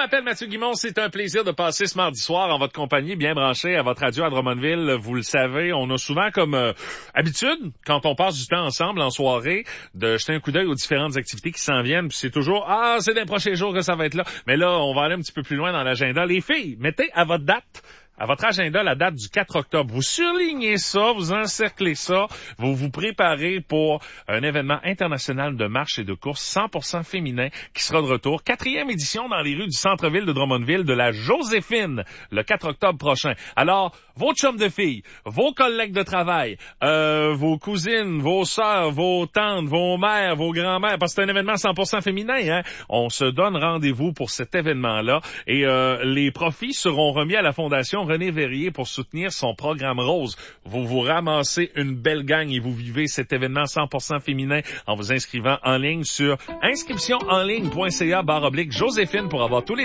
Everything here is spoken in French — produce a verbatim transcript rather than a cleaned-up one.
m'appelle Mathieu Guimond. C'est un plaisir de passer ce mardi soir en votre compagnie, bien branché à votre radio à Drummondville. Vous le savez, on a souvent comme euh, habitude, quand on passe du temps ensemble en soirée, de jeter un coup d'œil aux différentes activités qui s'en viennent. Puis c'est toujours, ah, c'est dans les prochains jours que ça va être là. Mais là, on va aller un petit peu plus loin dans l'agenda. Les filles, mettez à votre date, à votre agenda, la date du quatre octobre. Vous surlignez ça, vous encerclez ça, vous vous préparez pour un événement international de marche et de course cent pour cent féminin qui sera de retour. Quatrième édition dans les rues du centre-ville de Drummondville de la Joséphine, le quatre octobre prochain. Alors, vos chums de filles, vos collègues de travail, euh, vos cousines, vos sœurs, vos tantes, vos mères, vos grands-mères, parce que c'est un événement cent pour cent féminin, hein. On se donne rendez-vous pour cet événement-là et euh, les profits seront remis à la Fondation René Verrier pour soutenir son programme Rose. Vous vous ramassez une belle gang et vous vivez cet événement cent pour cent féminin en vous inscrivant en ligne sur inscription en ligne point c a barre oblique Joséphine pour avoir tous les